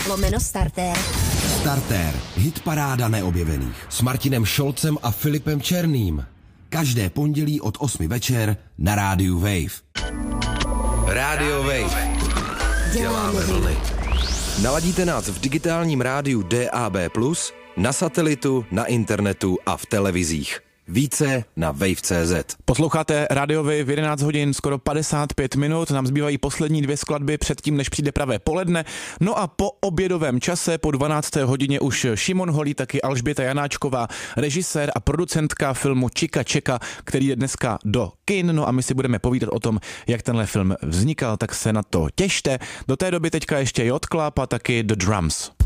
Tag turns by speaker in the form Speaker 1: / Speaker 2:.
Speaker 1: cz/startér.
Speaker 2: Startér, hitparáda neobjevených s Martinem Šolcem a Filipem Černým. Každé pondělí od 8 večer na rádiu Wave.
Speaker 3: Radio Wave. Děláme vlny. Naladíte nás v digitálním rádiu DAB+, na satelitu, na internetu a v televizích. Více na wave.cz.
Speaker 4: Posloucháte Radio Wave v 11 hodin, skoro 55 minut. Nám zbývají poslední 2 skladby předtím, než přijde pravé poledne. No a po obědovém čase, po 12. hodině už Šimon Holý, taky Alžběta Janáčková, režisér a producentka filmu Čika Čeka, který je dneska do kin. No a my si budeme povídat o tom, jak tenhle film vznikal, tak se na to těšte. Do té doby teďka ještě J Club a taky The Drums.